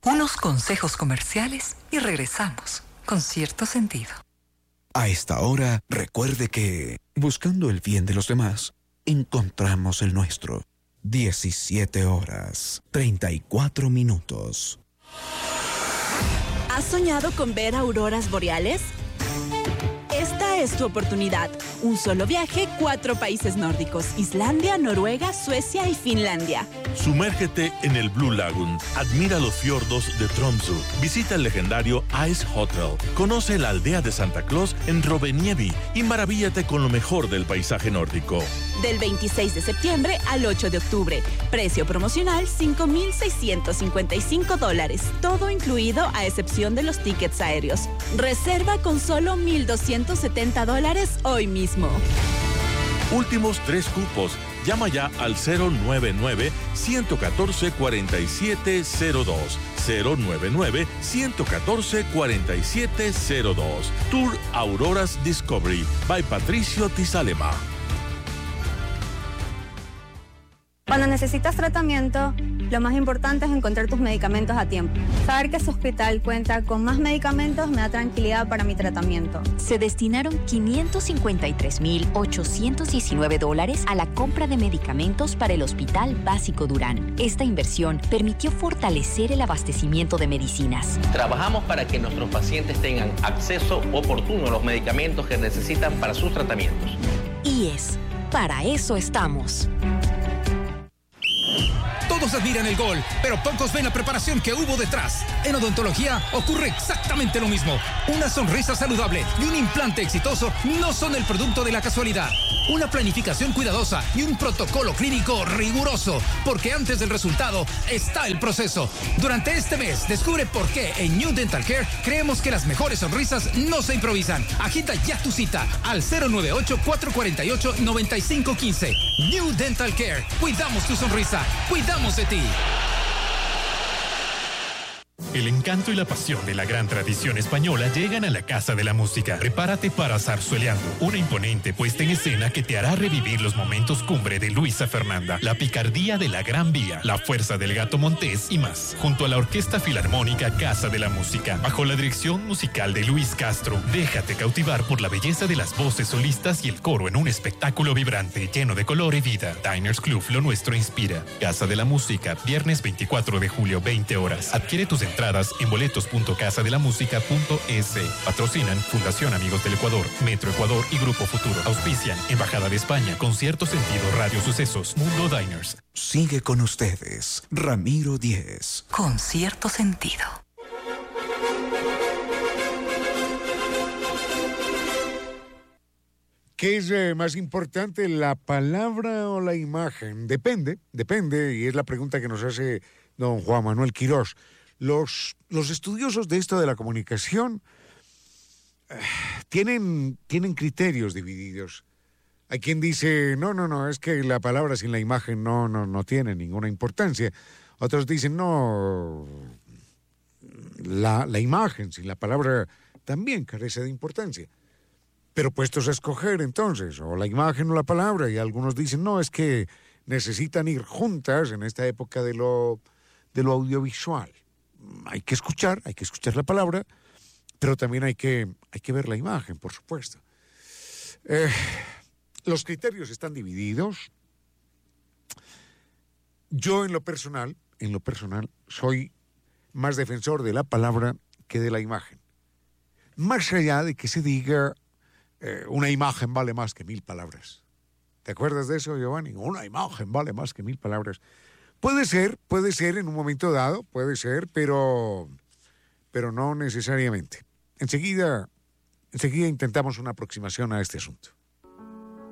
Unos consejos comerciales y regresamos con cierto sentido. A esta hora, recuerde que, buscando el bien de los demás, encontramos el nuestro. 17 horas, 34 minutos. ¿Has soñado con ver auroras boreales? Esta es tu oportunidad. Un solo viaje, 4 países nórdicos: Islandia, Noruega, Suecia y Finlandia. Sumérgete en el Blue Lagoon. Admira los fiordos de Tromsø. Visita el legendario Ice Hotel. Conoce la aldea de Santa Claus en Rovaniemi y maravíllate con lo mejor del paisaje nórdico. Del 26 de septiembre al 8 de octubre. Precio promocional $5,655. Todo incluido a excepción de los tickets aéreos. Reserva con solo $1,270 hoy mismo. Últimos 3 cupos. Llama ya al 099-114-4702. 099-114-4702. Tour Auroras Discovery by Patricio Tizalema. Cuando necesitas tratamiento, lo más importante es encontrar tus medicamentos a tiempo. Saber que ese hospital cuenta con más medicamentos me da tranquilidad para mi tratamiento. Se destinaron $553,819 a la compra de medicamentos para el Hospital Básico Durán. Esta inversión permitió fortalecer el abastecimiento de medicinas. Trabajamos para que nuestros pacientes tengan acceso oportuno a los medicamentos que necesitan para sus tratamientos. IES, para eso estamos. Todos admiran el gol, pero pocos ven la preparación que hubo detrás. En odontología ocurre exactamente lo mismo. Una sonrisa saludable y un implante exitoso no son el producto de la casualidad. Una planificación cuidadosa y un protocolo clínico riguroso, porque antes del resultado está el proceso. Durante este mes, descubre por qué en New Dental Care creemos que las mejores sonrisas no se improvisan. Agenda ya tu cita al 098-448-9515. New Dental Care. Cuidamos tu sonrisa. Cuidamos de ti. El encanto y la pasión de la gran tradición española llegan a la Casa de la Música. Prepárate para Zarzueleando, una imponente puesta en escena que te hará revivir los momentos cumbre de Luisa Fernanda, la picardía de la Gran Vía, la fuerza del Gato Montés y más. Junto a la Orquesta Filarmónica Casa de la Música, bajo la dirección musical de Luis Castro, déjate cautivar por la belleza de las voces solistas y el coro en un espectáculo vibrante, lleno de color y vida. Diners Club, lo nuestro inspira. Casa de la Música, viernes 24 de julio, 20 horas. Adquiere tus entradas en boletos.casadelamusica.es. Patrocinan Fundación Amigos del Ecuador, Metro Ecuador y Grupo Futuro. Auspician Embajada de España, Concierto Sentido, Radio Sucesos, Mundo Diners. Sigue con ustedes, Ramiro Díez. Con cierto sentido. ¿Qué es más importante, la palabra o la imagen? Depende, y es la pregunta que nos hace don Juan Manuel Quirós. Los estudiosos de esto de la comunicación tienen criterios divididos. Hay quien dice, no, es que la palabra sin la imagen no tiene ninguna importancia. Otros dicen, no, la imagen sin la palabra también carece de importancia. Pero puestos a escoger entonces, o la imagen o la palabra, y algunos dicen, no, es que necesitan ir juntas en esta época de lo audiovisual. Hay que escuchar la palabra, pero también hay que ver la imagen, por supuesto. Los criterios están divididos. Yo en lo personal, soy más defensor de la palabra que de la imagen. Más allá de que se diga una imagen vale más que 1000 palabras. ¿Te acuerdas de eso, Giovanni? Una imagen vale más que 1000 palabras. Puede ser en un momento dado, puede ser, pero no necesariamente. Enseguida intentamos una aproximación a este asunto.